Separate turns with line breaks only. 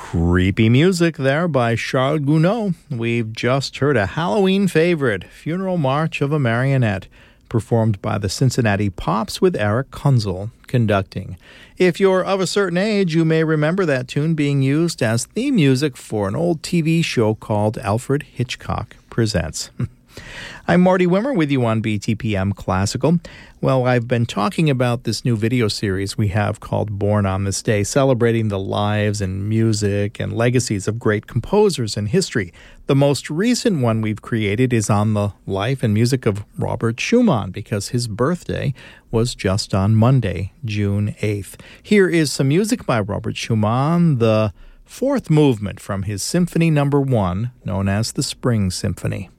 Creepy music there by Charles Gounod. We've just heard a Halloween favorite, Funeral March of a Marionette, performed by the Cincinnati Pops with Eric Kunzel conducting. If you're of a certain age, you may remember that tune being used as theme music for an old TV show called Alfred Hitchcock Presents. I'm Marty Wimmer with you on BTPM Classical. Well, I've been talking about this new video series we have called Born on This Day, celebrating the lives and music and legacies of great composers in history. The most recent one we've created is on the life and music of Robert Schumann, because his birthday was just on Monday, June 8th. Here is some music by Robert Schumann, the fourth movement from his Symphony No. 1, known as the Spring Symphony.